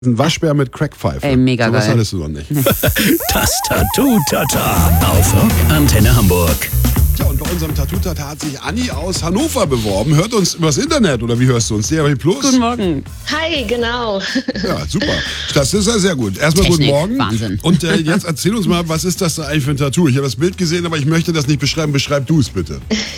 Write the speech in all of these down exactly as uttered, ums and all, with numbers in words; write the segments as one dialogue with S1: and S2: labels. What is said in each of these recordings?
S1: Ein Waschbär mit Crackpfeife.
S2: Ey, mega
S1: so was
S2: geil.
S1: hattest du noch nicht.
S3: Das Tattoo-Tata auf Rock Antenne Hamburg.
S1: Tja, und bei unserem Tattoo-Tata hat sich Anni aus Hannover beworben. Hört uns übers Internet oder wie hörst du uns? D A B Plus?
S2: Guten Morgen.
S4: Hi, genau.
S1: Ja, super. Das ist ja sehr gut. Erstmal
S2: Technik,
S1: guten Morgen.
S2: Wahnsinn.
S1: Und äh, jetzt erzähl uns mal, was ist das da eigentlich für ein Tattoo? Ich habe das Bild gesehen, aber ich möchte das nicht beschreiben. Beschreib du es bitte.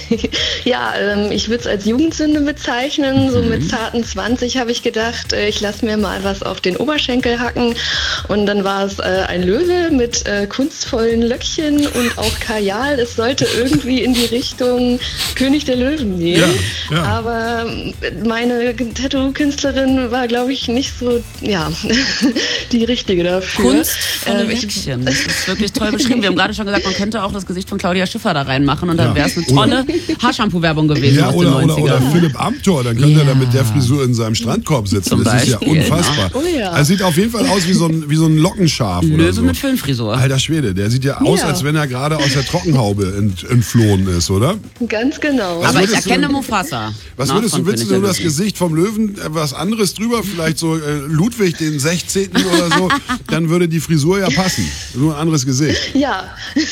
S4: Ja, ähm, ich würde es als Jugendsünde bezeichnen. So mit zarten zwanzig habe ich gedacht, äh, ich lasse mir mal was auf den Oberschenkel hacken. Und dann war es äh, ein Löwe mit äh, kunstvollen Löckchen und auch Kajal. Es sollte irgendwie in die Richtung König der Löwen gehen.
S1: Ja, ja.
S4: Aber meine Tattoo-Künstlerin war, glaube ich, nicht so, ja, die richtige dafür.
S2: Kunstvolle
S4: Ähm, ich-
S2: Löckchen. Das ist wirklich toll beschrieben. Wir haben gerade schon gesagt, man könnte auch das Gesicht von Claudia Schiffer da reinmachen und dann
S1: Ja.
S2: wäre es eine tolle Haarshampoo-Werbung gewesen
S1: Ja,
S2: aus
S1: oder,
S2: den
S1: oder,
S2: neunzigern.
S1: oder Philipp Amthor, dann könnte
S2: Ja.
S1: er da mit der Frisur in seinem Strandkorb sitzen.
S2: Zum
S1: das ist ja
S2: Beispiel,
S1: unfassbar.
S4: ne? Oh ja.
S1: Also sieht auf jeden Fall aus wie so ein, wie so ein Lockenschaf. oder
S2: Löwe
S1: so.
S2: mit Föhnfrisur.
S1: Alter Schwede, der sieht ja aus,
S4: Ja.
S1: als wenn er gerade aus der Trockenhaube ent, entflohen ist, oder?
S4: Ganz genau.
S1: Was
S2: Aber ich
S1: würdest du
S2: erkenne
S1: denn-
S2: Mufasa.
S1: Was
S2: Na,
S1: würdest du,
S2: von
S1: willst du
S2: König
S1: nur
S2: der
S1: das
S2: Löwen.
S1: Gesicht vom Löwen, äh, was anderes drüber, vielleicht so äh, Ludwig den sechzehnten oder so, dann würde die Frisur ja passen. Nur ein anderes Gesicht.
S4: Ja,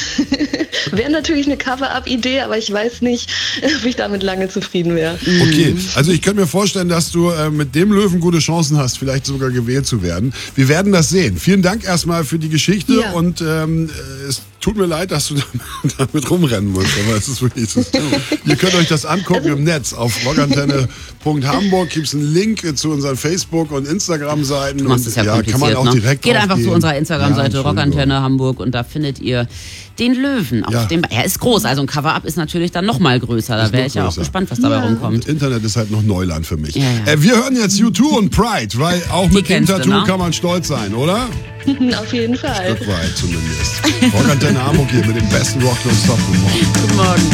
S4: wäre natürlich eine Cover-Up-Idee, aber ich weiß nicht, ob ich damit lange zufrieden wäre.
S1: Okay, also ich könnte mir vorstellen, dass du äh, mit dem Löwen gute Chancen hast, vielleicht sogar gewählt zu werden. Wir werden das sehen. Vielen Dank erstmal für die Geschichte
S4: Ja.
S1: und ähm, äh, es tut mir leid, dass du damit rumrennen musst, aber es ist wirklich so. Ihr könnt euch das angucken im Netz. Auf rockantenne punkt hamburg gibt es einen Link zu unseren Facebook- und Instagram-Seiten.
S2: Du machst es ja,
S1: ja,
S2: kompliziert,
S1: kann man auch
S2: ne?
S1: direkt
S2: Geht einfach
S1: draufgehen.
S2: zu unserer
S1: Ja,
S2: Instagram-Seite
S1: Entschuldigung.
S2: Rockantenne Hamburg und da findet ihr den Löwen. Auf
S1: Ja.
S2: dem, er ist groß, also ein Cover-Up ist natürlich dann noch mal größer. Da
S1: Ist
S2: wäre
S1: noch
S2: ich ja auch
S1: größer.
S2: gespannt, was dabei
S4: Ja.
S2: rumkommt.
S1: Internet ist halt noch Neuland für mich.
S2: Ja, ja.
S1: Äh, wir hören jetzt U zwei und Pride, weil auch mit dem
S2: kennst du,
S1: Tattoo
S2: ne?
S1: kann man stolz sein, oder?
S4: Auf jeden Fall.
S1: Stück weit zumindest. Rockantenne Hamburg hier mit dem besten Rock nonstop. Guten Morgen.
S2: Guten Morgen.